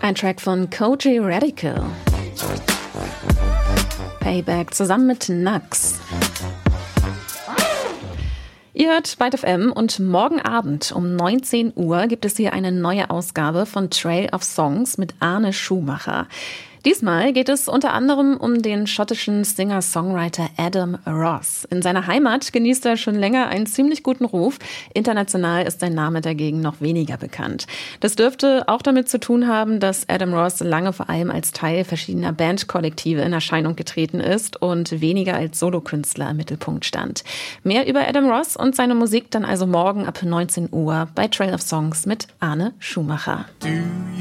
Ein Track von Kojey Radical. Payback zusammen mit Nux. Ihr hört Byte FM und morgen Abend um 19 Uhr gibt es hier eine neue Ausgabe von Trail of Songs mit Arne Schumacher. Diesmal geht es unter anderem um den schottischen Singer-Songwriter Adam Ross. In seiner Heimat genießt er schon länger einen ziemlich guten Ruf. International ist sein Name dagegen noch weniger bekannt. Das dürfte auch damit zu tun haben, dass Adam Ross lange vor allem als Teil verschiedener Bandkollektive in Erscheinung getreten ist und weniger als Solokünstler im Mittelpunkt stand. Mehr über Adam Ross und seine Musik dann also morgen ab 19 Uhr bei Trail of Songs mit Arne Schumacher.